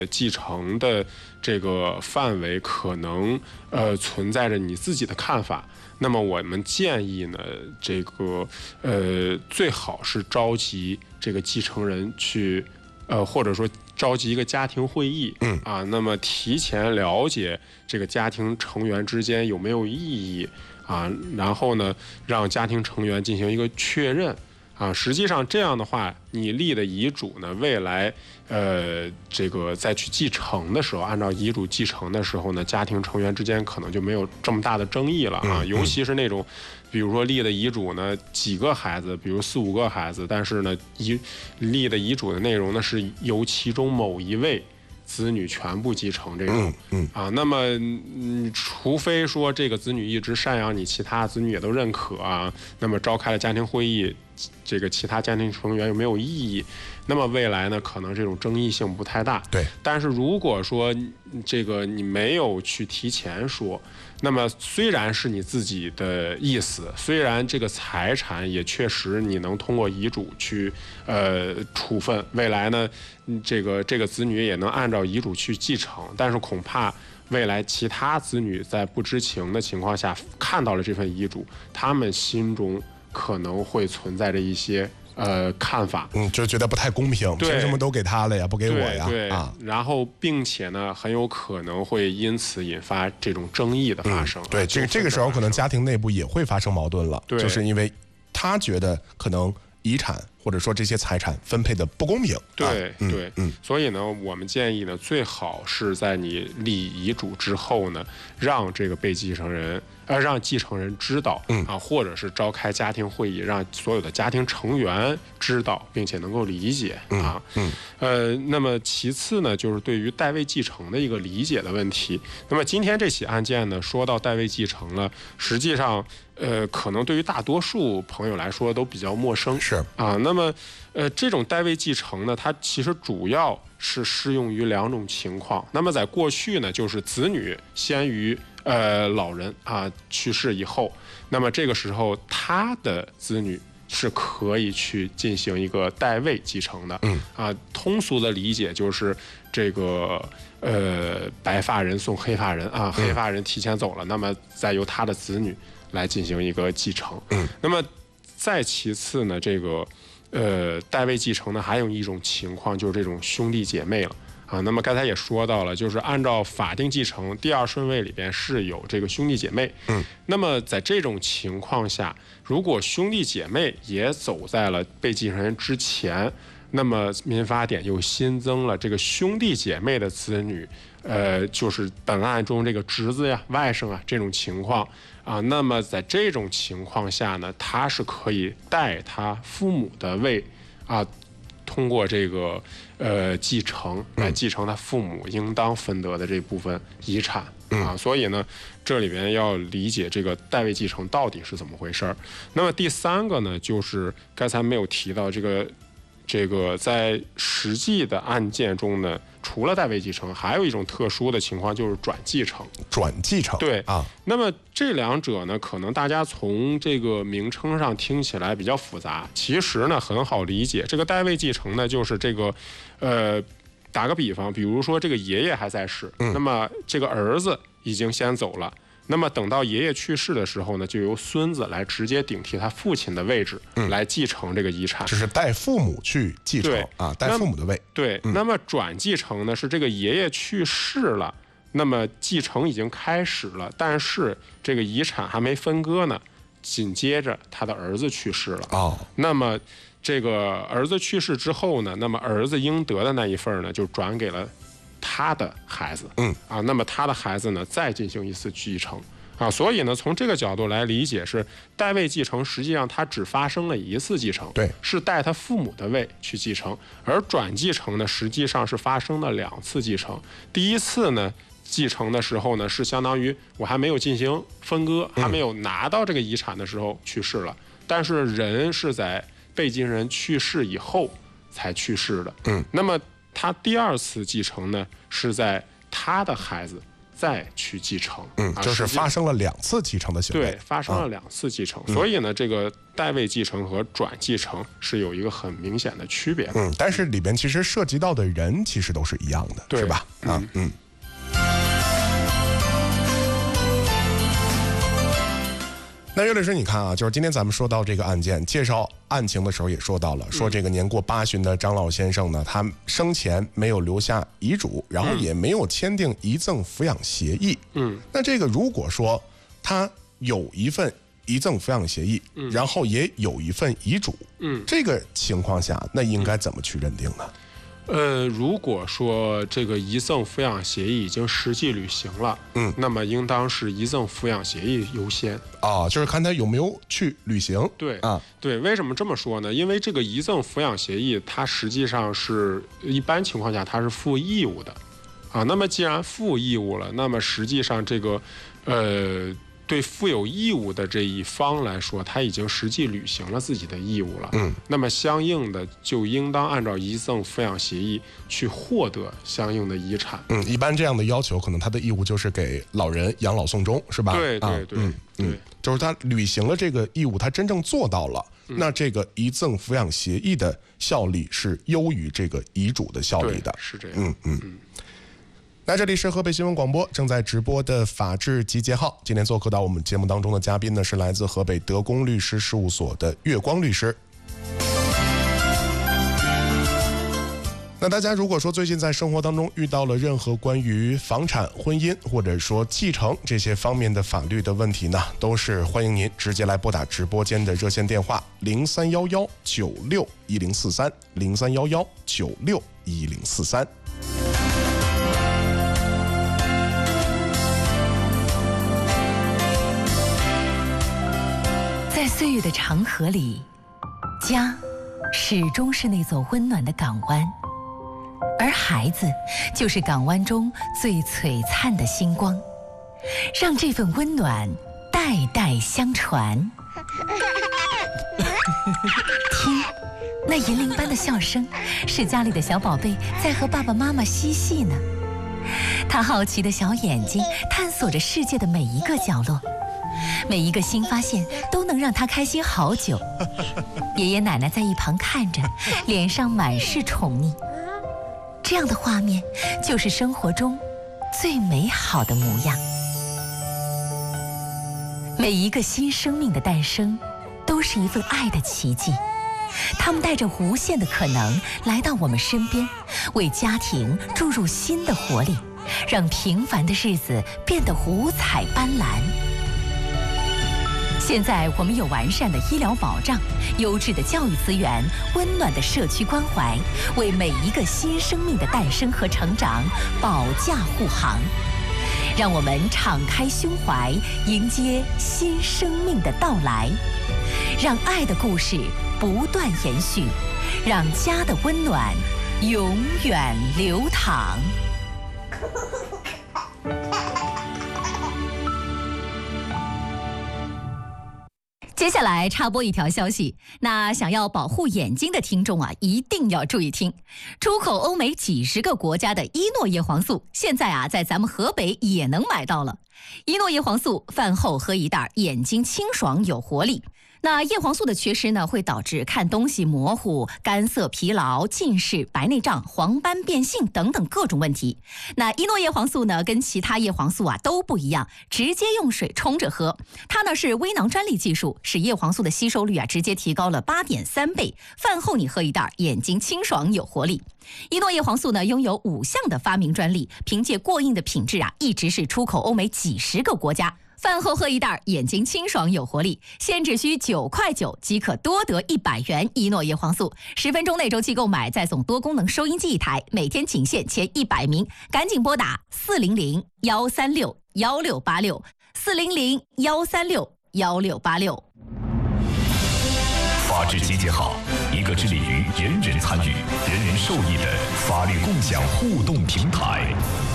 继承的这个范围可能存在着你自己的看法。那么我们建议呢，这个最好是召集这个继承人去，或者说召集一个家庭会议，那么提前了解这个家庭成员之间有没有异议啊，然后呢，让家庭成员进行一个确认。实际上这样的话，你立的遗嘱呢，未来这个再去继承的时候，按照遗嘱继承的时候呢，家庭成员之间可能就没有这么大的争议了啊。尤其是那种，比如说立的遗嘱呢，几个孩子，比如4、5个孩子，但是呢，立的遗嘱的内容呢是由其中某一位子女全部继承这种，那么除非说这个子女一直赡养你，其他子女也都认可啊，那么召开了家庭会议，这个其他家庭成员有没有异议？那么未来呢，可能这种争议性不太大。 对。 但是如果说这个你没有去提前说，那么虽然是你自己的意思，虽然这个财产也确实你能通过遗嘱去处分，未来呢，这个子女也能按照遗嘱去继承，但是恐怕未来其他子女在不知情的情况下看到了这份遗嘱，他们心中可能会存在着一些看法， 就觉得不太公平，凭什么都给他了呀，不给我呀？ 对，然后并且呢，很有可能会因此引发这种争议的发生。 对，这个时候可能家庭内部也会发生矛盾了，就是因为他觉得可能遗产或者说这些财产分配的不公平。 对，所以呢，我们建议呢，最好是在你立遗嘱之后呢，让这个被继承人。让继承人知道或者是召开家庭会议，让所有的家庭成员知道，并且能够理解那么其次呢，就是对于代位继承的一个理解的问题。那么今天这起案件呢，说到代位继承了，实际上可能对于大多数朋友来说都比较陌生。 是那么这种代位继承呢，它其实主要是适用于2种情况。那么在过去呢，就是子女先于老人去世以后，那么这个时候他的子女是可以去进行一个代位继承的。通俗的理解就是这个白发人送黑发人黑发人提前走了，那么再由他的子女来进行一个继承。那么再其次呢，这个代位继承呢，还有一种情况就是这种兄弟姐妹了。那么刚才也说到了，就是按照法定继承第2顺位里边是有这个兄弟姐妹。那么在这种情况下，如果兄弟姐妹也走在了被继承人之前，那么民法典又新增了这个兄弟姐妹的子女，就是本案中这个侄子呀、外甥这种情况那么在这种情况下呢，他是可以代他父母的位通过这个继承来继承他父母应当分得的这部分遗产所以呢，这里边要理解这个代位继承到底是怎么回事。那么第3个呢，就是刚才没有提到这个在实际的案件中呢，除了代位继承，还有一种特殊的情况就是转继承。 转继承， 对那么这2者呢，可能大家从这个名称上听起来比较复杂，其实呢很好理解。这个代位继承呢，就是这个打个比方，比如说这个爷爷还在世，那么这个儿子已经先走了。那么等到爷爷去世的时候呢，就由孙子来直接顶替他父亲的位置，来继承这个遗产。 这是代父母去继承代父母的位。 对，那么转继承呢，是这个爷爷去世了，那么继承已经开始了，但是这个遗产还没分割呢，紧接着他的儿子去世了那么这个儿子去世之后呢，那么儿子应得的那一份呢，就转给了他的孩子那么他的孩子呢再进行一次继承所以呢从这个角度来理解，是代位继承实际上它只发生了1次继承， 对， 是代他父母的位去继承，而转继承呢实际上是发生了2次继承。第一次呢继承的时候呢，是相当于我还没有进行分割，还没有拿到这个遗产的时候去世了，但是人是在被继承人去世以后才去世的那么他第2次继承呢，是在他的孩子再去继承。 就是发生了2次继承的行为。 对，发生了2次继承，所以呢，这个代位继承和转继承是有一个很明显的区别的。 但是里边其实涉及到的人其实都是一样的，是吧？那岳律师，你看啊，就是今天咱们说到这个案件，介绍案情的时候也说到了，说这个年过80的张老先生呢，他生前没有留下遗嘱，然后也没有签订遗赠抚养协议。那这个如果说他有一份遗赠抚养协议，然后也有一份遗嘱，这个情况下，那应该怎么去认定呢？ 如果说这个遗赠抚养协议已经实际履行了，那么应当是遗赠抚养协议优先啊，就是看他有没有去履行。 对啊，对，为什么这么说呢？因为这个遗赠抚养协议，它实际上是一般情况下它是负义务的，啊，那么既然负义务了，那么实际上这个对负有义务的这一方来说，他已经实际履行了自己的义务了。那么相应的就应当按照遗赠抚养协议去获得相应的遗产。 一般这样的要求，可能他的义务就是给老人养老送终，是吧？ 对， 就是他履行了这个义务，他真正做到了，那这个遗赠抚养协议的效力是优于这个遗嘱的效力的。 是这样。 那这里是河北新闻广播正在直播的法治集结号，今天做客到我们节目当中的嘉宾呢，是来自河北德公律师事务所的月光律师。那大家如果说最近在生活当中遇到了任何关于房产、婚姻或者说继承这些方面的法律的问题呢，都是欢迎您直接来拨打直播间的热线电话03119610430311961043。 在岁月的长河里，家始终是那座温暖的港湾，而孩子就是港湾中最璀璨的星光，让这份温暖代代相传。听，那银铃般的笑声，是家里的小宝贝在和爸爸妈妈嬉戏呢。他好奇的小眼睛探索着世界的每一个角落，每一个新发现都能让他开心好久。爷爷奶奶在一旁看着，脸上满是宠溺。这样的画面就是生活中最美好的模样。每一个新生命的诞生都是一份爱的奇迹，他们带着无限的可能来到我们身边，为家庭注入新的活力，让平凡的日子变得五彩斑斓。现在我们有完善的医疗保障、优质的教育资源、温暖的社区关怀，为每一个新生命的诞生和成长保驾护航。让我们敞开胸怀，迎接新生命的到来，让爱的故事不断延续，让家的温暖永远流淌。接下来插播一条消息，那想要保护眼睛的听众啊，一定要注意听。出口欧美几十个国家的伊诺叶黄素，现在啊，在咱们河北也能买到了。伊诺叶黄素饭后喝一袋，眼睛清爽有活力。那叶黄素的缺失呢，会导致看东西模糊、干涩、疲劳、近视、白内障、黄斑变性等等各种问题。那伊诺叶黄素呢，跟其他叶黄素啊都不一样，直接用水冲着喝。它呢是微囊专利技术，使叶黄素的吸收率啊直接提高了8.3倍。饭后你喝一袋，眼睛清爽有活力。伊诺叶黄素呢拥有5项的发明专利，凭借过硬的品质啊，一直是出口欧美几十个国家。饭后喝一袋，眼睛清爽有活力，现只需9.9块即可多得100元伊诺叶黄素。10分钟内周期购买，再送多功能收音机1台，每天仅限前100名，赶紧拨打400-136-1686，400-136-1686。 法治集结号，一个致力于人人参与、人人受益的法律共享互动平台。